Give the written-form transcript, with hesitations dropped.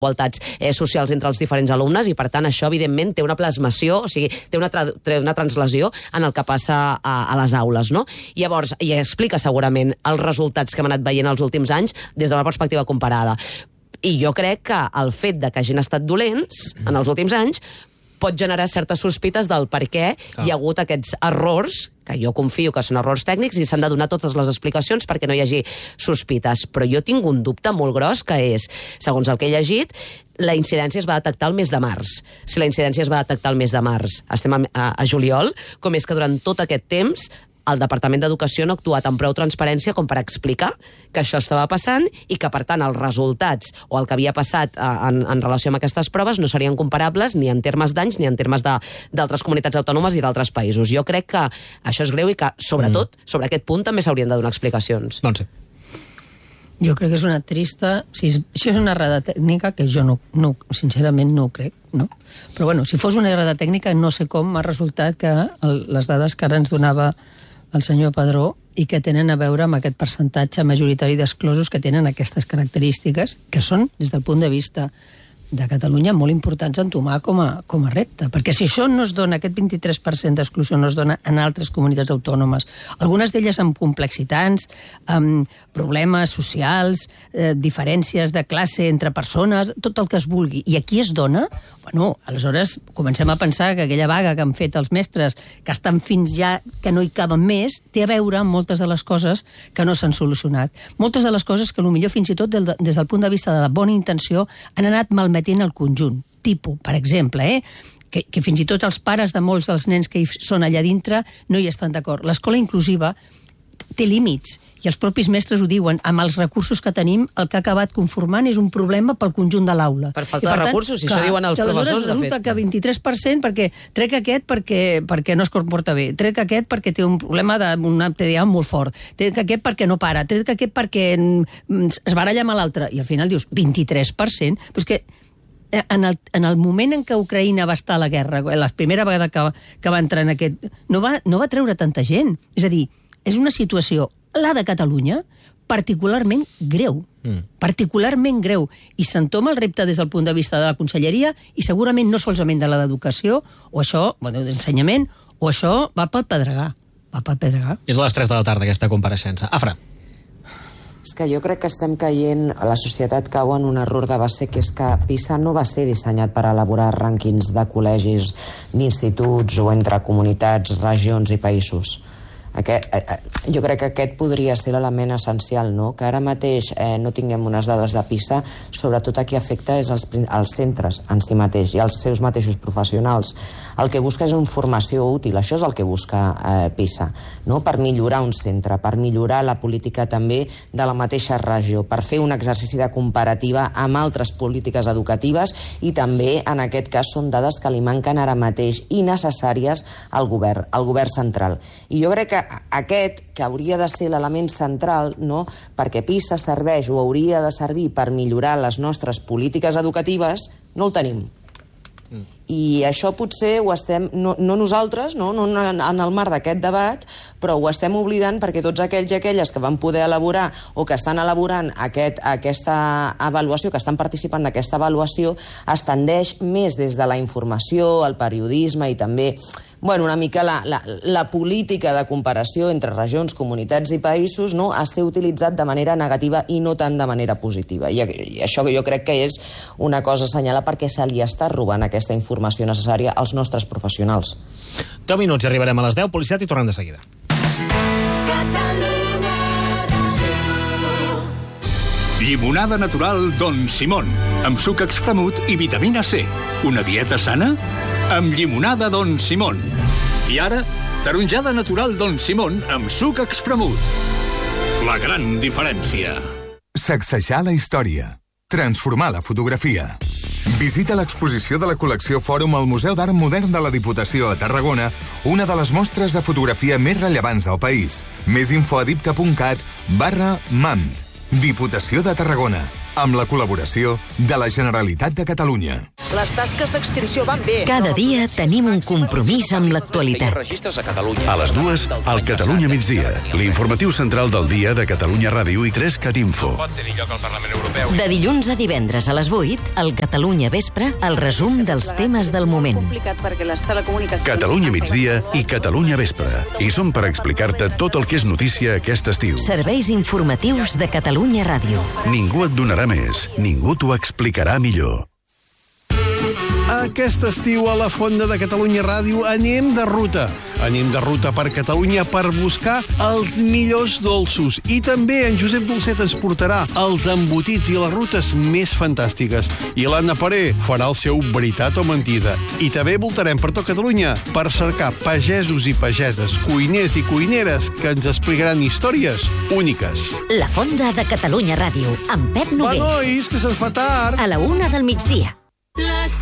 igualtats socials entre els diferents alumnes i, per tant, això, evidentment, té una plasmació, o sigui, té una translació en el que passa a les aules, no? Llavors, i explica segurament els resultats que hem anat veient els últims anys des d'una perspectiva comparada. I jo crec que el fet de que hagin estat dolents en els últims anys pot generar certes sospites del per què hi ha hagut aquests errors, que jo confio que són errors tècnics i s'han de donar totes les explicacions perquè no hi hagi sospites. Però jo tinc un dubte molt gros, que és, segons el que he llegit, la incidència es va detectar el mes de març. Si la incidència es va detectar el mes de març, estem a juliol, com és que durant tot aquest temps el Departament d'Educació no ha actuat amb prou transparència com per explicar que això estava passant i que, per tant, els resultats o el que havia passat en relació amb aquestes proves no serien comparables ni en termes d'anys ni en termes d'altres comunitats autònomes i d'altres països. Jo crec que això és greu i que, sobretot, sobre aquest punt també s'haurien de donar explicacions. Doncs sí. Jo crec que és una trista... Si és una errada tècnica, que jo sincerament no ho crec, no? Però, bueno, si fos una errada tècnica, no sé com ha resultat que les dades que ara ens donava el senyor Padró i que tenen a veure amb aquest percentatge majoritari d'exclosos que tenen aquestes característiques, que són, des del punt de vista de Catalunya, molt importants a entomar com a repte. Perquè si això no es dona, aquest 23% d'exclusió no es dona en altres comunitats autònomes, algunes d'elles amb complexitats, amb problemes socials, diferències de classe entre persones, tot el que es vulgui, i aquí es dona, bueno, aleshores comencem a pensar que aquella vaga que han fet els mestres, que estan fins ja que no hi caben més, té a veure amb moltes de les coses que no s'han solucionat. Moltes de les coses que potser fins i tot des del punt de vista de la bona intenció han anat malmetent el conjunt. Tipus, per exemple, que fins i tot els pares de molts dels nens que hi són allà dintre no hi estan d'acord. L'escola inclusiva té límits, i els propis mestres ho diuen, amb els recursos que tenim, el que ha acabat conformant és un problema pel conjunt de l'aula. Per falta de recursos, i això diuen els professors, de fet. Resulta que 23% perquè trec aquest perquè no es comporta bé, trec aquest perquè té un problema d'un TDA molt fort, trec aquest perquè no para, trec aquest perquè es baralla amb l'altre, i al final dius 23%, però és que en el moment en què Ucraïna va estar a la guerra, la primera vegada que va entrar en aquest... No va treure tanta gent. És a dir, és una situació, la de Catalunya, particularment greu. Particularment greu. I s'entoma el repte des del punt de vista de la Conselleria i segurament no solament de la d'Educació, o això, d'ensenyament, o això va pel pedregar. És a les 3 de la tarda, aquesta compareixença. Afra. És que jo crec que estem caient, la societat cau en un error de base, que és que PISA no va ser dissenyat per elaborar rànquings de col·legis, d'instituts o entre comunitats, regions i països. Jo crec que aquest podria ser l'element essencial, no? Que ara mateix no tinguem unes dades de PISA, sobretot a qui afecta és els centres en si mateix i els seus mateixos professionals. El que busca és informació útil, això és el que busca PISA, no? Per millorar un centre, per millorar la política també de la mateixa regió, per fer un exercici de comparativa amb altres polítiques educatives, i també en aquest cas són dades que li manquen ara mateix i necessàries al govern central. I jo crec que aquest, que hauria de ser l'element central, no? Perquè PISA serveix o hauria de servir per millorar les nostres polítiques educatives, no el tenim. I això potser ho estem, no nosaltres, no en el marc d'aquest debat, però ho estem oblidant perquè tots aquells i aquelles que van poder elaborar o que estan elaborant aquesta avaluació, que estan participant d'aquesta avaluació, es tendeix més des de la informació, el periodisme i també una mica la política de comparació entre regions, comunitats i països, no, a ser utilitzat de manera negativa i no tant de manera positiva. I això jo crec que és una cosa a assenyalar, perquè se li està robant aquesta informació necessària als nostres professionals. 10 minuts i arribarem a les 10. Publicitat i tornem de seguida. Llimonada natural Don Simón, amb suc extremut i vitamina C. Una dieta sana? Amb llimonada Don Simón. I ara, taronjada natural Don Simón amb suc extremut. La gran diferència. Sacsejar la història. Transformar la fotografia. Visita l'exposició de la col·lecció Fòrum al Museu d'Art Modern de la Diputació a Tarragona, una de les mostres de fotografia més rellevants del país. Més info a dipta.cat/MAMD. Diputació de Tarragona, amb la col·laboració de la Generalitat de Catalunya. Les tasques d'extinció van bé. Cada dia tenim un compromís amb l'actualitat. A les 2, al Catalunya migdia. L'informatiu central del dia de Catalunya Ràdio i 3CAT Info. De dilluns a divendres a les 8, al Catalunya Vespre, el resum dels temes del moment. Catalunya migdia i Catalunya Vespre. I som per explicar-te tot el que és notícia aquest estiu. Serveis informatius de Catalunya Ràdio. Ningú et donarà més, ningú t'ho explicarà millor. Aquest estiu a la Fonda de Catalunya Ràdio anem de ruta. Anem de ruta per Catalunya per buscar els millors dolços. I també en Josep Dolcet ens portarà els embotits i les rutes més fantàstiques. I l'Anna Paré farà el seu veritat o mentida. I també voltarem per tot Catalunya per cercar pagesos i pageses, cuiners i cuineres que ens explicaran històries úniques. La Fonda de Catalunya Ràdio, amb Pep Noguer. Va, nois, que se'ns fa tard. A la 1 del migdia.